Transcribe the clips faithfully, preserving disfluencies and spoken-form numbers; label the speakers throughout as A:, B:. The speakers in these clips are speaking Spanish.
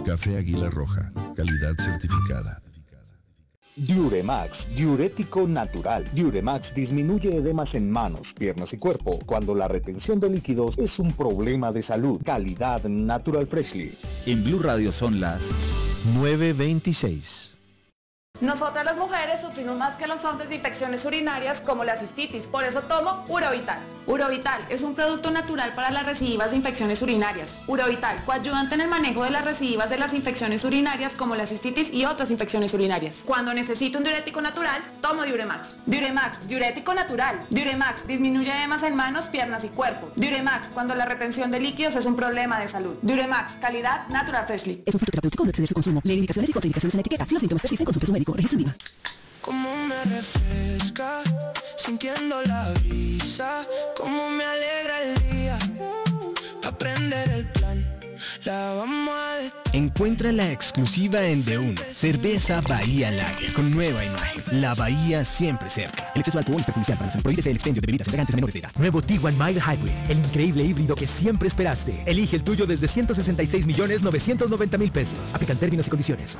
A: Café Águila Roja, calidad certificada.
B: Diuremax, diurético natural. Diuremax disminuye edemas en manos, piernas y cuerpo cuando la retención de líquidos es un problema de salud. Calidad Natural Freshly.
C: En Blue Radio son las
D: nueve veintiséis.
E: Nosotras las mujeres sufrimos más que los hombres de infecciones urinarias como la cistitis, por eso tomo Urovital. Urovital es un producto natural para las recidivas de infecciones urinarias. Urovital, coayudante en el manejo de las recidivas de las infecciones urinarias como la cistitis y otras infecciones urinarias. Cuando necesito un diurético natural, tomo Diuremax. Diuremax, diurético natural. Diuremax disminuye edemas en manos, piernas y cuerpo. Diuremax, cuando la retención de líquidos es un problema de salud. Diuremax, calidad Natural Freshly.
F: Es un fitoterapéutico, no exceder su consumo. Lee indicaciones y contraindicaciones en la etiqueta. Si los síntomas persisten, consulte a su médico. Registro INVIMA.
G: Cómo me refresca, sintiendo la brisa, cómo me alegra el día, aprender el plan, la vamos a destacar.
H: Encuentra la exclusiva en De Uno, cerveza Bahía Lager, con nueva imagen, la Bahía siempre cerca.
F: El exceso de alcohol es perjudicial para la salud. Prohíbese el expendio de bebidas embriagantes menores de edad.
I: Nuevo Tiguan Mild Hybrid, el increíble híbrido que siempre esperaste. Elige el tuyo desde ciento sesenta y seis millones novecientos noventa mil pesos. Aplican términos y condiciones.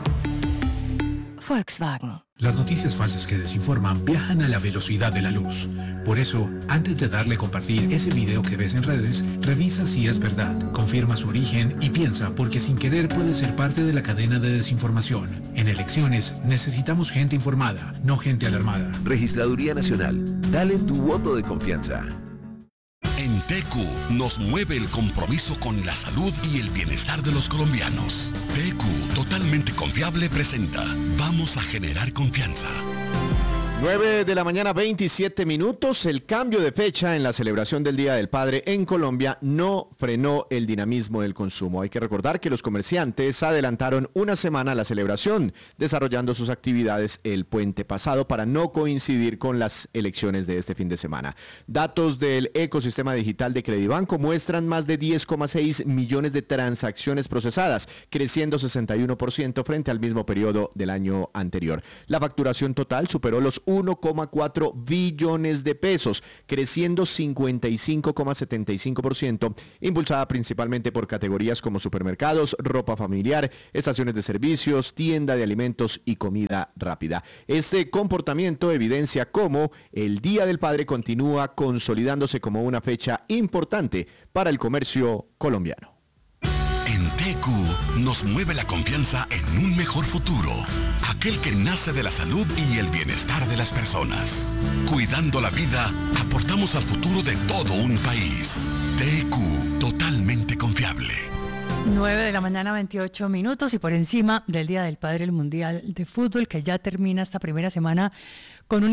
F: Volkswagen.
J: Las noticias falsas que desinforman viajan a la velocidad de la luz. Por eso, antes de darle a compartir ese video que ves en redes, revisa si es verdad, confirma su origen y piensa, porque sin querer puede ser parte de la cadena de desinformación. En elecciones necesitamos gente informada, no gente alarmada.
K: Registraduría Nacional, dale tu voto de confianza.
L: En T Q nos mueve el compromiso con la salud y el bienestar de los colombianos. T Q, totalmente confiable, presenta Vamos a generar confianza.
D: nueve de la mañana, veintisiete minutos. El cambio de fecha en la celebración del Día del Padre en Colombia no frenó el dinamismo del consumo. Hay que recordar que los comerciantes adelantaron una semana la celebración, desarrollando sus actividades el puente pasado para no coincidir con las elecciones de este fin de semana. Datos del ecosistema digital de Credibanco muestran más de diez coma seis millones de transacciones procesadas, creciendo sesenta y uno por ciento frente al mismo periodo del año anterior. La facturación total superó los uno coma cuatro billones de pesos, creciendo cincuenta y cinco coma setenta y cinco por ciento, impulsada principalmente por categorías como supermercados, ropa familiar, estaciones de servicios, tienda de alimentos y comida rápida. Este comportamiento evidencia cómo el Día del Padre continúa consolidándose como una fecha importante para el comercio colombiano.
L: En T Q nos mueve la confianza en un mejor futuro, aquel que nace de la salud y el bienestar de las personas. Cuidando la vida, aportamos al futuro de todo un país. T Q, totalmente confiable.
M: nueve de la mañana, veintiocho minutos, y por encima del Día del Padre, el Mundial de Fútbol, que ya termina esta primera semana con un